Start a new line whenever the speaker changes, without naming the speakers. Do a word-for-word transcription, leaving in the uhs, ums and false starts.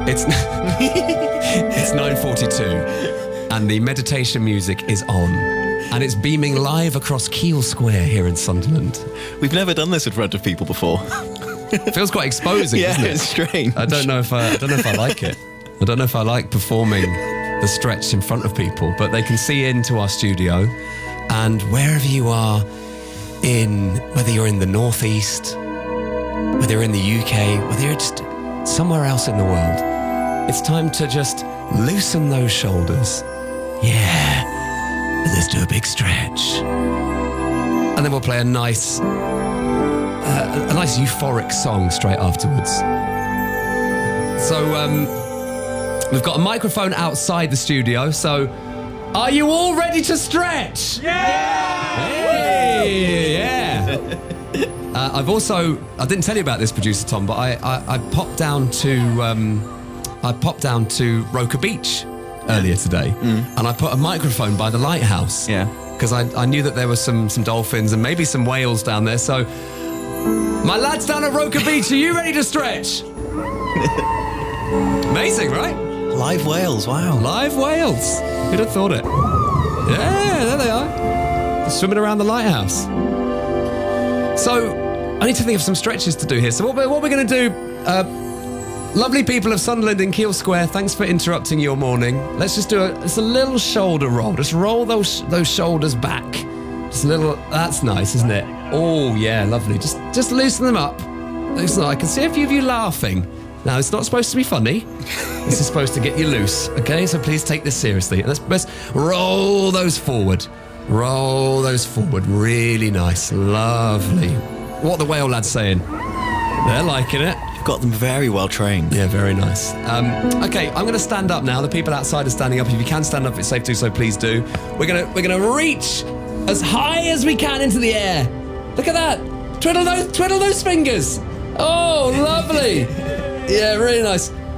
It's it's nine forty-two, and the meditation music is on, and it's beaming live across Keele Square here in Sunderland.
We've never done this in front of people before.
It feels quite exposing,
yeah,
doesn't it?
It's strange.
I don't know if I, I don't know if I like it. I don't know if I like performing the stretch in front of people, but they can see into our studio, and wherever you are, in whether you're in the northeast, whether you're in the U K, whether you're just somewhere else in the world, it's time to just loosen those shoulders. Yeah, and let's do a big stretch, and then we'll play a nice, uh, a nice euphoric song straight afterwards. So um, we've got a microphone outside the studio. So, are you all ready to stretch?
Yeah!
Hey, yeah. Uh, I've also, I didn't tell you about this, producer Tom, but I, I, I popped down to, um, I popped down to Roker Beach earlier today, mm. and I put a microphone by the lighthouse.
Yeah.
Because I, I knew that there were some, some dolphins and maybe some whales down there. So, my lads down at Roker Beach, are you ready to stretch? Amazing, right?
Live whales, wow.
Live whales. Who'd have thought it? Yeah, there they are. They're swimming around the lighthouse. So, I need to think of some stretches to do here. So what we're, what we're going to do, uh, lovely people of Sunderland in Keele Square, thanks for interrupting your morning. Let's just do a, it's a little shoulder roll. Just roll those those shoulders back. Just a little, that's nice, isn't it? Oh, yeah, lovely. Just just loosen them up. Loosen them. I can see a few of you laughing. Now, it's not supposed to be funny. This is supposed to get you loose, okay? So please take this seriously. Let's, let's roll those forward. Roll those forward. Really nice. Lovely. What are the whale lads saying? They're liking it.
You've got them very well trained.
Yeah, very nice. Um, okay, I'm going to stand up now. The people outside are standing up. If you can stand up, if it's safe to do so, please do. We're going to we're going to reach as high as we can into the air. Look at that. Twiddle those, twiddle those fingers. Oh, lovely. Yeah, really nice.